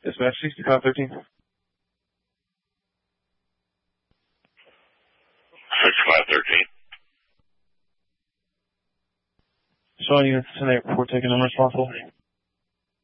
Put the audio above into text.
Dispatch 6513. 6513. Showing units 10-8 report taken unresponsible.